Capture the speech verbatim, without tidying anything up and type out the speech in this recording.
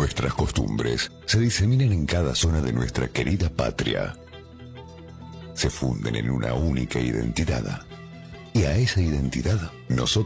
Nuestras costumbres se diseminan en cada zona de nuestra querida patria. Se funden en una única identidad. Y a esa identidad nosotros